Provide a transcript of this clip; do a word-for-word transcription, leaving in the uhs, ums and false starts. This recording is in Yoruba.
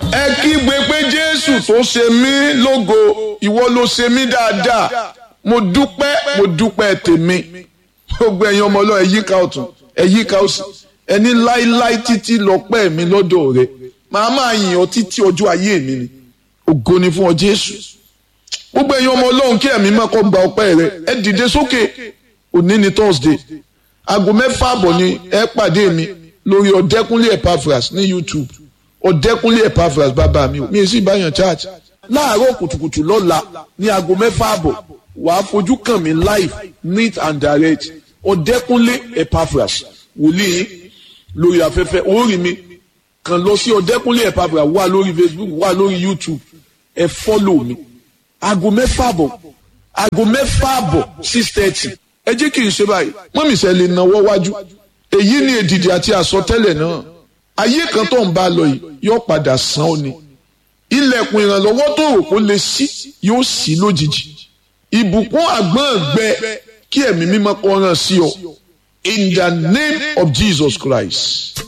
ẹ kígbe pé Jésù tó ṣe mí lógo, ìwọ ló ṣe mí dáadáa. Mo dúpẹ́, mo dúpẹ́ tèmi. Gbogbo ẹ̀yin ọmọ Ọlọ́run, ẹ yíká ọ̀tún, ẹ yíká òsì. Ẹni láíláí títí lọ́pẹ́ mi lọ́dọ̀ rẹ. Màá máa yìn ọ́ títí ọjọ́ ayé mi ni. Ògo ni fún ọ Jésù. Gbogbo ẹ̀yin ọmọ Ọlọ́run, kí ẹ̀mí máa kọ́ gba ọpẹ́ rẹ. Ẹ dìde sókè. Òní ni Thursday. Aago mẹ́fà àbọ̀ ni ẹ pàdé mi lórí Ọ̀dẹ́kúnlé Epaphras ní YouTube. Ọ̀dẹ́kúnlé Epaphras bàbá mi. Mi sì báyàn church. Láàárọ̀ kùtùkùtù lọ́la ní aago mẹ́fà àbọ̀ wàá fojú kàn mí live neat and direct. Ọ̀dẹ́kúnlé Epaphras wòlíì lórí afẹ́fẹ́ orí mi kàn lọ sí Ọ̀dẹ́kúnlé Epaphras wà lórí Facebook wà lórí YouTube ẹ follow mi. Aago mẹ́fà àbọ̀ aago mẹ́fà àbọ̀ six thirty ẹ jẹ́ kí n ṣe báyìí mọ́mí sẹ́ lè náwó wájú. Èyí ni èdìdì àti àsọtẹ́lẹ̀ náà. Ayé kan tó ń bá lọ yìí yóò padà sàn ó ni. Ilẹ̀kùn ìrànlọ́wọ́ tó rò kó lè ṣí yóò ṣí lójijì. Ìbùkún àgbọ̀n gbẹ kí ẹ̀mí mímọ́ kó rán sí ọ. In the name of Jesus Christ.